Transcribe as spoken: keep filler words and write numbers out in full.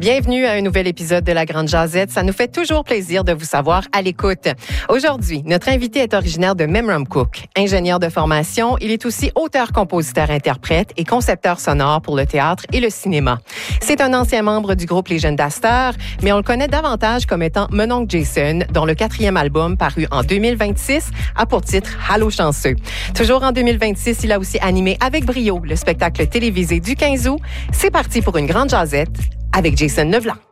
Bienvenue à un nouvel épisode de La Grande Jazette. Ça nous fait toujours plaisir de vous savoir à l'écoute. Aujourd'hui, notre invité est originaire de Memramcook. Ingénieur de formation, il est aussi auteur, compositeur, interprète et concepteur sonore pour le théâtre et le cinéma. C'est un ancien membre du groupe Les Jeunes d'Astor, mais on le connaît davantage comme étant mon oncle Jason, dont le quatrième album, paru en deux mille vingt-six, a pour titre Allô chanceux. Toujours en deux mille vingt-six, il a aussi animé avec brio le spectacle télévisé du quinze août. C'est parti pour une grande jazette avec Jason Leblanc.